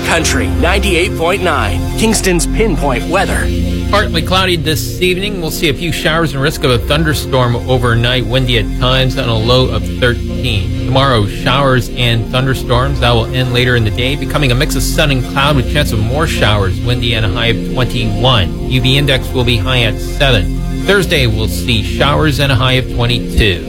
Country 98.9, Kingston's Pinpoint Weather. Partly cloudy this evening. We'll see a few showers and risk of a thunderstorm overnight. Windy at times on a low of 13. Tomorrow, showers and thunderstorms. That will end later in the day, becoming a mix of sun and cloud with chance of more showers. Windy and a high of 21. UV index will be high at 7. Thursday, we'll see showers and a high of 22.